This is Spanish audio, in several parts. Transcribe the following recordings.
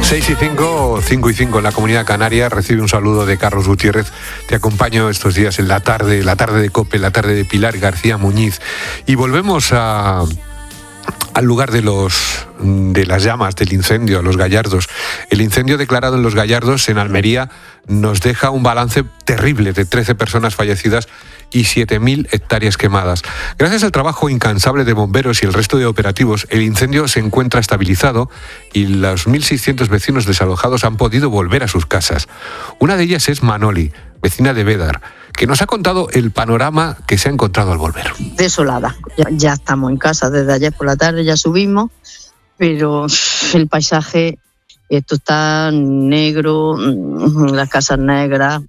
6:05, 5:05 en la Comunidad Canaria. Recibe un saludo de Carlos Gutiérrez. Te acompaño estos días en la tarde de COPE, la tarde de Pilar García Muñiz. Y volvemos al lugar de las llamas, del incendio, a Los Gallardos. El incendio declarado en Los Gallardos, en Almería, nos deja un balance terrible de 13 personas fallecidas y 7.000 hectáreas quemadas. Gracias al trabajo incansable de bomberos y el resto de operativos, el incendio se encuentra estabilizado y los 1.600 vecinos desalojados han podido volver a sus casas. Una de ellas es Manoli, vecina de Bédar, que nos ha contado el panorama que se ha encontrado al volver. Desolada. Ya estamos en casa desde ayer por la tarde, ya subimos, pero el paisaje, esto está negro, las casas negras.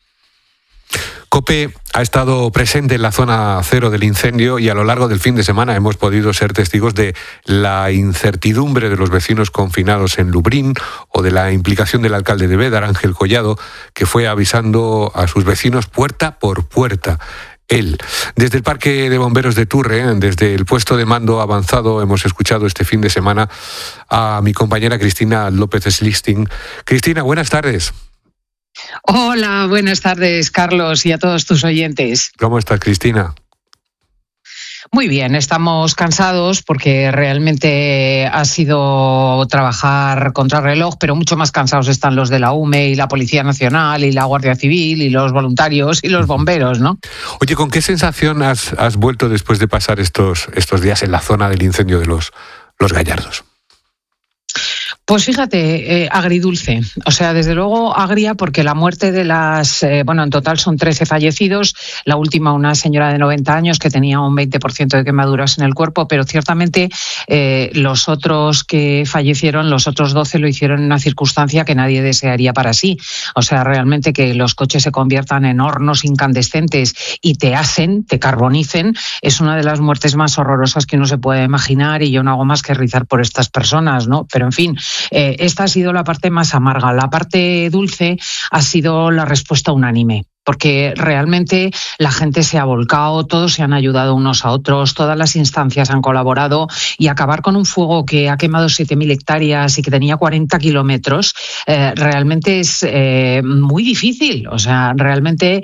COPE ha estado presente en la zona cero del incendio y a lo largo del fin de semana hemos podido ser testigos de la incertidumbre de los vecinos confinados en Lubrién o de la implicación del alcalde de Bédar, Ángel Collado, que fue avisando a sus vecinos puerta por puerta. Desde el Parque de Bomberos de Turre, desde el puesto de mando avanzado, hemos escuchado este fin de semana a mi compañera Cristina López Slisting. Cristina, buenas tardes. Hola, buenas tardes, Carlos, y a todos tus oyentes. ¿Cómo estás, Cristina? Muy bien, estamos cansados porque realmente ha sido trabajar contra reloj, pero mucho más cansados están los de la UME y la Policía Nacional y la Guardia Civil y los voluntarios y los bomberos, ¿no? Oye, ¿con qué sensación has vuelto después de pasar estos días en la zona del incendio de los Gallardos? Pues fíjate, agridulce. O sea, desde luego agria porque la muerte de en total son 13 fallecidos. La última, una señora de 90 años que tenía un 20% de quemaduras en el cuerpo, pero ciertamente los otros que fallecieron, los otros 12 lo hicieron en una circunstancia que nadie desearía para sí. O sea, realmente que los coches se conviertan en hornos incandescentes y te carbonicen, es una de las muertes más horrorosas que uno se puede imaginar y yo no hago más que rizar por estas personas, ¿no? Pero en fin, esta ha sido la parte más amarga. La parte dulce ha sido la respuesta unánime, porque realmente la gente se ha volcado, todos se han ayudado unos a otros, todas las instancias han colaborado y acabar con un fuego que ha quemado 7.000 hectáreas y que tenía 40 kilómetros realmente es muy difícil. O sea, realmente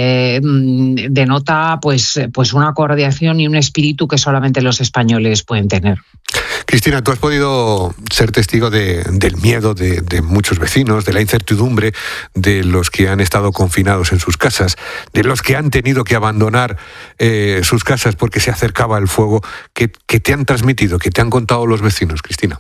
denota pues una coordinación y un espíritu que solamente los españoles pueden tener. Cristina, tú has podido ser testigo del miedo de muchos vecinos, de la incertidumbre de los que han estado confinados en sus casas, de los que han tenido que abandonar sus casas porque se acercaba el fuego. ¿Qué te han transmitido, qué te han contado los vecinos, Cristina?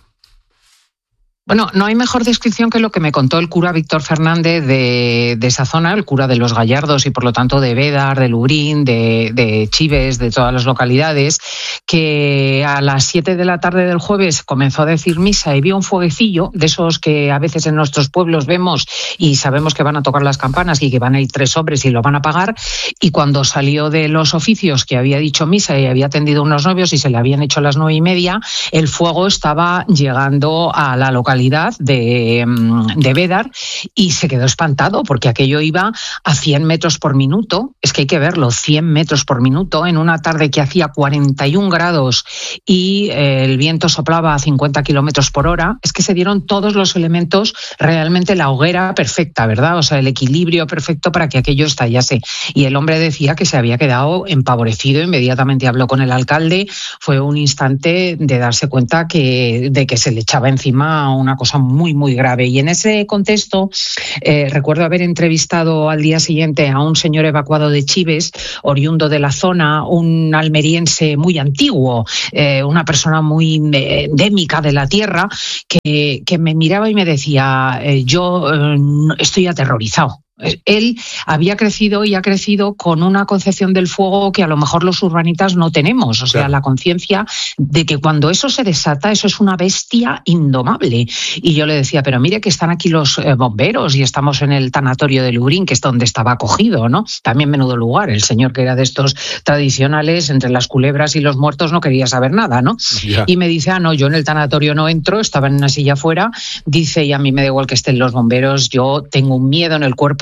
Bueno, no hay mejor descripción que lo que me contó el cura Víctor Fernández de esa zona, el cura de Los Gallardos y por lo tanto de Bédar, de Lubrién, de Chives, de todas las localidades, que a las 7 de la tarde del jueves comenzó a decir misa y vio un fueguecillo, de esos que a veces en nuestros pueblos vemos y sabemos que van a tocar las campanas y que van a ir 3 hombres y lo van a apagar, y cuando salió de los oficios que había dicho misa y había atendido unos novios y se le habían hecho a las 9:30, el fuego estaba llegando a la localidad de Bédar y se quedó espantado porque aquello iba a 100 metros por minuto. Es que hay que verlo, 100 metros por minuto en una tarde que hacía 41 grados y el viento soplaba a 50 kilómetros por hora. Es que se dieron todos los elementos, realmente la hoguera perfecta, ¿verdad? O sea, el equilibrio perfecto para que aquello estallase. Y el hombre decía que se había quedado empavorecido, inmediatamente habló con el alcalde. Fue un instante de darse cuenta de que se le echaba encima una cosa muy, muy grave. Y en ese contexto recuerdo haber entrevistado al día siguiente a un señor evacuado de Chives, oriundo de la zona, un almeriense muy antiguo, una persona muy endémica de la tierra, que me miraba y me decía, yo estoy aterrorizado. Él había crecido y ha crecido con una concepción del fuego que a lo mejor los urbanitas no tenemos, o sea, claro, la conciencia de que cuando eso se desata, eso es una bestia indomable. Y yo le decía, pero mire que están aquí los bomberos y estamos en el tanatorio de Lubrién, que es donde estaba acogido, ¿no? También menudo lugar, el señor que era de estos tradicionales, entre las culebras y los muertos no quería saber nada, ¿no? Yeah. Y me dice, no, yo en el tanatorio no entro, estaba en una silla afuera, dice, y a mí me da igual que estén los bomberos, yo tengo un miedo en el cuerpo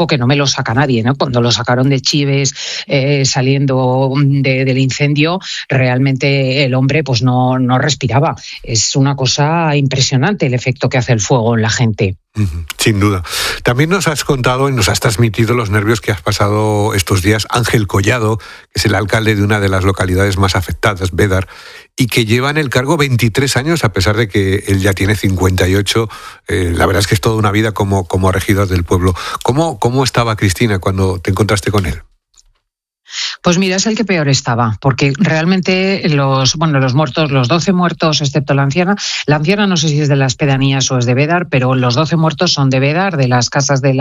grifo que no me lo saca nadie, ¿no? Cuando lo sacaron de Chives saliendo del incendio, realmente el hombre pues no respiraba. Es una cosa impresionante el efecto que hace el fuego en la gente. Sin duda. También nos has contado y nos has transmitido los nervios que has pasado estos días Ángel Collado, que es el alcalde de una de las localidades más afectadas, Bédar, y que lleva en el cargo 23 años, a pesar de que él ya tiene 58. La verdad es que es toda una vida como regidor del pueblo. ¿Cómo estaba Cristina cuando te encontraste con él? Pues mira, es el que peor estaba, porque realmente los muertos, los 12 muertos, excepto la anciana no sé si es de las pedanías o es de Bédar, pero los 12 muertos son de Bédar, de las casas de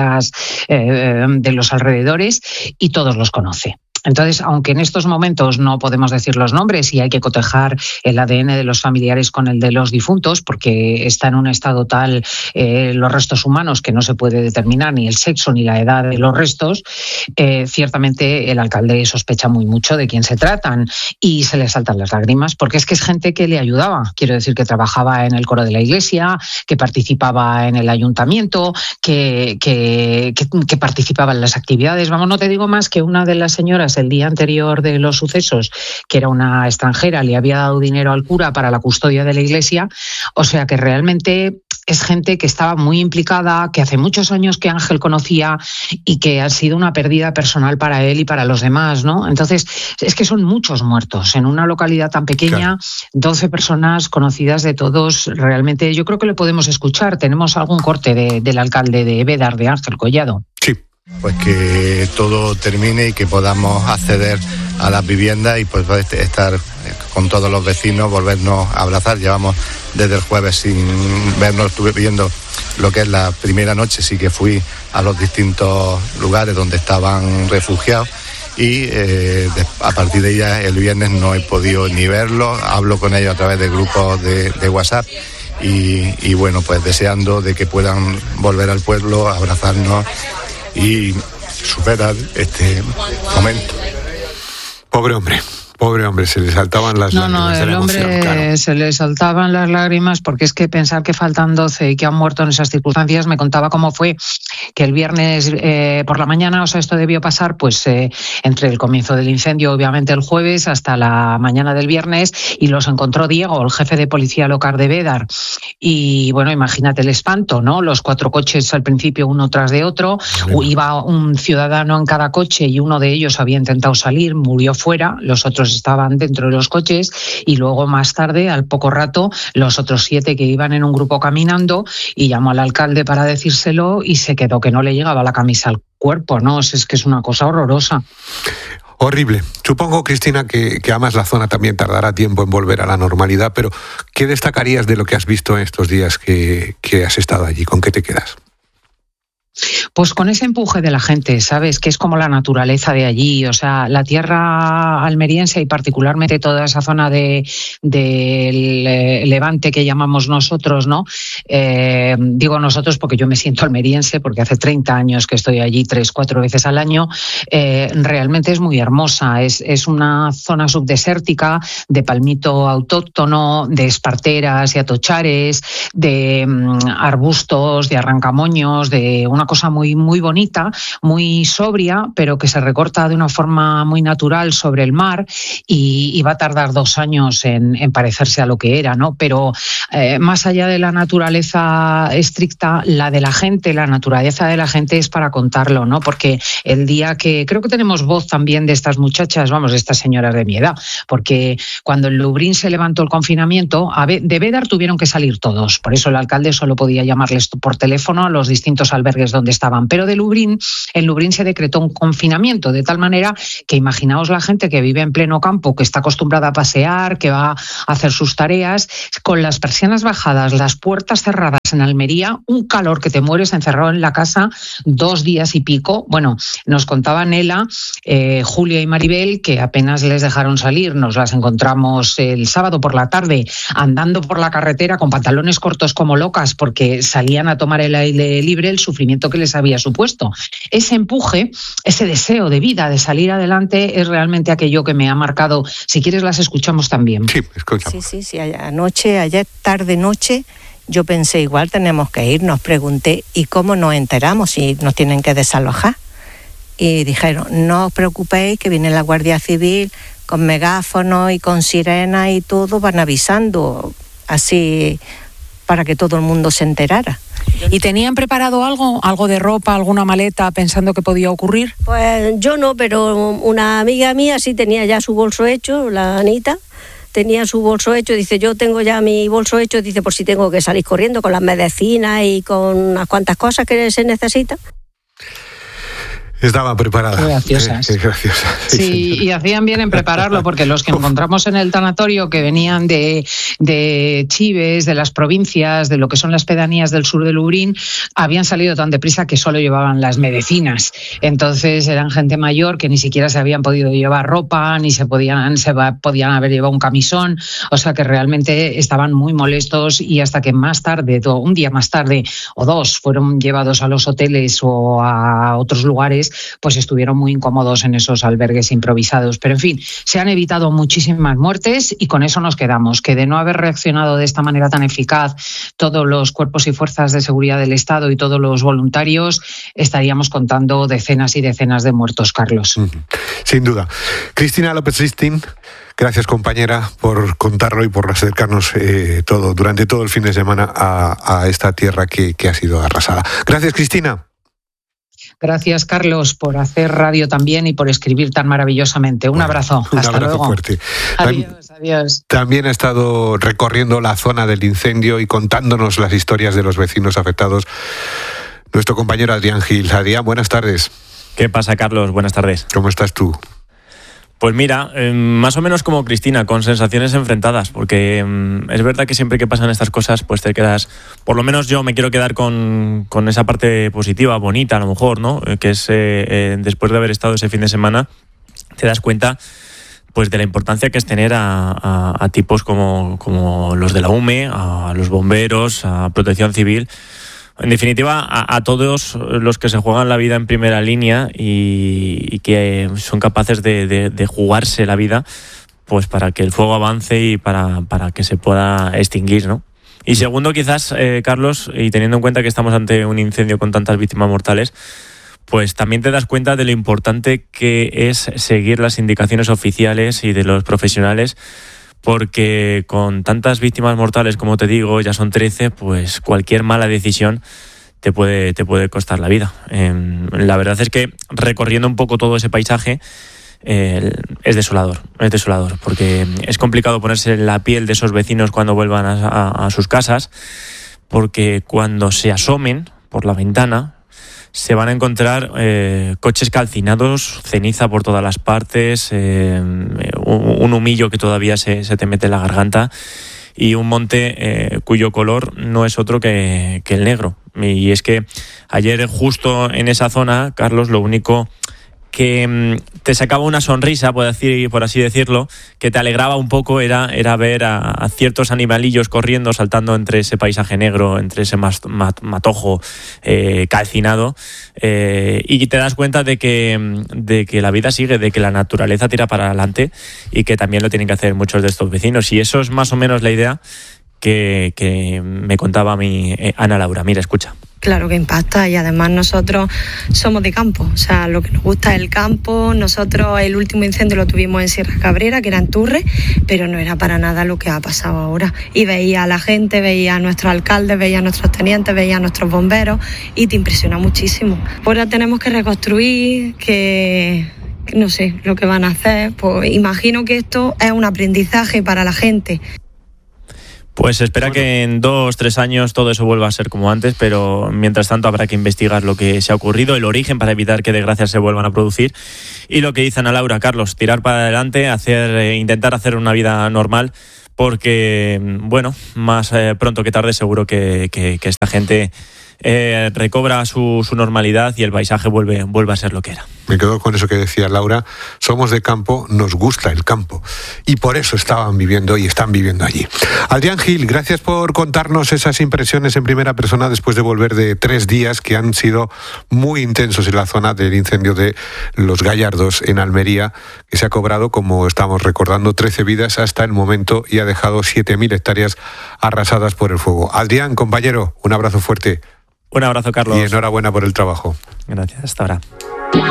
los alrededores, y todos los conoce. Entonces, aunque en estos momentos no podemos decir los nombres y hay que cotejar el ADN de los familiares con el de los difuntos, porque está en un estado tal los restos humanos que no se puede determinar ni el sexo ni la edad de los restos, ciertamente el alcalde sospecha muy mucho de quién se tratan y se le saltan las lágrimas, porque es que es gente que le ayudaba. Quiero decir, que trabajaba en el coro de la iglesia, que participaba en el ayuntamiento, que participaba en las actividades. Vamos, no te digo más que una de las señoras el día anterior de los sucesos, que era una extranjera, le había dado dinero al cura para la custodia de la iglesia. O sea que realmente es gente que estaba muy implicada, que hace muchos años que Ángel conocía y que ha sido una pérdida personal para él y para los demás, ¿no? Entonces, es que son muchos muertos en una localidad tan pequeña, claro. 12 personas conocidas de todos. Realmente yo creo que lo podemos escuchar. Tenemos algún corte del alcalde de Bédar, de Ángel Collado. Sí. Pues que todo termine y que podamos acceder a las viviendas y pues estar con todos los vecinos, volvernos a abrazar. Llevamos desde el jueves sin vernos, estuve viendo lo que es la primera noche, sí que fui a los distintos lugares donde estaban refugiados y a partir de ella el viernes no he podido ni verlos, hablo con ellos a través de grupos de WhatsApp y bueno, pues deseando de que puedan volver al pueblo, abrazarnos y superar este momento. Pobre hombre, se le saltaban las lágrimas. El hombre, claro. Se le saltaban las lágrimas, porque es que pensar que faltan 12 y que han muerto en esas circunstancias. Me contaba cómo fue que el viernes por la mañana, o sea, esto debió pasar pues entre el comienzo del incendio, obviamente el jueves, hasta la mañana del viernes, y los encontró Diego, el jefe de policía local de Bédar. Y bueno, imagínate el espanto, ¿no? Los 4 coches al principio uno tras de otro, iba un ciudadano en cada coche y uno de ellos había intentado salir, murió fuera, los otros estaban dentro de los coches, y luego más tarde, al poco rato, los otros 7 que iban en un grupo caminando, y llamó al alcalde para decírselo y se quedó que no le llegaba la camisa al cuerpo, ¿no? Es que es una cosa horrorosa. Horrible. Supongo, Cristina, que amas la zona, también tardará tiempo en volver a la normalidad, pero ¿qué destacarías de lo que has visto en estos días que has estado allí? ¿Con qué te quedas? Pues con ese empuje de la gente, ¿sabes? Que es como la naturaleza de allí, o sea, la tierra almeriense y particularmente toda esa zona del Levante que llamamos nosotros, ¿no? Digo nosotros porque yo me siento almeriense, porque hace 30 años que estoy allí 3-4 veces al año. Realmente es muy hermosa, es una zona subdesértica de palmito autóctono, de esparteras y atochares, de arbustos, de arrancamoños, de una cosa muy, muy bonita, muy sobria, pero que se recorta de una forma muy natural sobre el mar y va a tardar 2 años en parecerse a lo que era, ¿no? Pero más allá de la naturaleza estricta, la de la gente, la naturaleza de la gente es para contarlo, ¿no? Porque el día que creo que tenemos voz también de estas muchachas, vamos, de estas señoras de mi edad, porque cuando en Lubrín se levantó el confinamiento, de Bédar tuvieron que salir todos, por eso el alcalde solo podía llamarles por teléfono a los distintos albergues donde estaban, pero en Lubrín se decretó un confinamiento, de tal manera que imaginaos la gente que vive en pleno campo, que está acostumbrada a pasear, que va a hacer sus tareas, con las persianas bajadas, las puertas cerradas en Almería, un calor que te mueres encerrado en la casa 2 días y pico. Bueno, nos contaban Nela, Julia y Maribel, que apenas les dejaron salir, nos las encontramos el sábado por la tarde andando por la carretera con pantalones cortos como locas porque salían a tomar el aire libre, el sufrimiento que les había supuesto. Ese empuje, ese deseo de vida, de salir adelante, es realmente aquello que me ha marcado. Si quieres las escuchamos también. Sí, escuchamos. Sí, ayer tarde-noche Yo pensé, igual tenemos que ir, nos pregunté, ¿y cómo nos enteramos si nos tienen que desalojar? Y dijeron, no os preocupéis, que viene la Guardia Civil con megáfonos y con sirenas y todo, van avisando, así para que todo el mundo se enterara. ¿Y tenían preparado algo de ropa, alguna maleta, pensando que podía ocurrir? Pues yo no, pero una amiga mía sí tenía ya su bolso hecho, la Anita, tenía su bolso hecho, dice, yo tengo ya mi bolso hecho, dice, por si tengo que salir corriendo con las medicinas y con unas cuantas cosas que se necesitan. Estaba preparada. Qué graciosas. Qué graciosa. Sí, y hacían bien en prepararlo, porque los que encontramos en el tanatorio, que venían de Chives, de las provincias, de lo que son las pedanías del sur de Lurín, habían salido tan deprisa que solo llevaban las medicinas. Entonces eran gente mayor que ni siquiera se habían podido llevar ropa, ni podían haber llevado un camisón, o sea que realmente estaban muy molestos, y hasta que más tarde, un día más tarde o dos, fueron llevados a los hoteles o a otros lugares, pues estuvieron muy incómodos en esos albergues improvisados. Pero en fin, se han evitado muchísimas muertes, y con eso nos quedamos, que de no haber reaccionado de esta manera tan eficaz todos los cuerpos y fuerzas de seguridad del Estado y todos los voluntarios, estaríamos contando decenas y decenas de muertos, Carlos. Sin duda. Cristina López Ristin, gracias, compañera, por contarlo y por acercarnos durante todo el fin de semana a esta tierra que ha sido arrasada. Gracias, Cristina. Gracias, Carlos, por hacer radio también y por escribir tan maravillosamente. Un abrazo. Un Hasta abrazo luego. Fuerte. Adiós. También ha estado recorriendo la zona del incendio y contándonos las historias de los vecinos afectados nuestro compañero Adrián Gil. Adrián, buenas tardes. ¿Qué pasa, Carlos? Buenas tardes. ¿Cómo estás tú? Pues mira, más o menos como Cristina, con sensaciones enfrentadas, porque es verdad que siempre que pasan estas cosas, pues te quedas, por lo menos yo me quiero quedar con esa parte positiva, bonita a lo mejor, ¿no? Que es después de haber estado ese fin de semana, te das cuenta pues de la importancia que es tener a tipos como los de la UME, a los bomberos, a Protección Civil. En definitiva, a todos los que se juegan la vida en primera línea y que son capaces de jugarse la vida, pues para que el fuego avance y para que se pueda extinguir, ¿no? Y segundo, quizás, Carlos, y teniendo en cuenta que estamos ante un incendio con tantas víctimas mortales, pues también te das cuenta de lo importante que es seguir las indicaciones oficiales y de los profesionales, porque con tantas víctimas mortales, como te digo, ya son 13, pues cualquier mala decisión te puede costar la vida. La verdad es que recorriendo un poco todo ese paisaje es desolador, porque es complicado ponerse en la piel de esos vecinos cuando vuelvan a sus casas, porque cuando se asomen por la ventana se van a encontrar coches calcinados, ceniza por todas las partes, un humillo que todavía se te mete en la garganta, y un monte cuyo color no es otro que el negro. Y es que ayer, justo en esa zona, Carlos, lo único que te sacaba una sonrisa, por así decirlo, que te alegraba un poco, era ver a ciertos animalillos corriendo, saltando entre ese paisaje negro, entre ese matojo calcinado, y te das cuenta de que la vida sigue, de que la naturaleza tira para adelante, y que también lo tienen que hacer muchos de estos vecinos. Y eso es más o menos la idea que me contaba a mí Ana Laura. Mira, escucha. Claro que impacta, y además nosotros somos de campo, o sea, lo que nos gusta es el campo. Nosotros el último incendio lo tuvimos en Sierra Cabrera, que era en Turre, pero no era para nada lo que ha pasado ahora. Y veía a la gente, veía a nuestros alcaldes, veía a nuestros tenientes, veía a nuestros bomberos, y te impresiona muchísimo. Ahora tenemos que reconstruir, que no sé lo que van a hacer. Pues imagino que esto es un aprendizaje para la gente. Pues espera que en 2-3 años todo eso vuelva a ser como antes, pero mientras tanto habrá que investigar lo que se ha ocurrido, el origen, para evitar que desgracias se vuelvan a producir. Y lo que dice Ana Laura, Carlos, tirar para adelante, intentar hacer una vida normal, porque, bueno, más pronto que tarde seguro que esta gente recobra su normalidad y el paisaje vuelve a ser lo que era. Me quedo con eso que decía Laura. Somos de campo, nos gusta el campo. Y por eso estaban viviendo y están viviendo allí. Adrián Gil, gracias por contarnos esas impresiones en primera persona después de volver de 3 días que han sido muy intensos en la zona del incendio de Los Gallardos en Almería, que se ha cobrado, como estamos recordando, 13 vidas hasta el momento y ha dejado 7.000 hectáreas arrasadas por el fuego. Adrián, compañero, un abrazo fuerte. Un abrazo, Carlos. Y enhorabuena por el trabajo. Gracias, hasta ahora.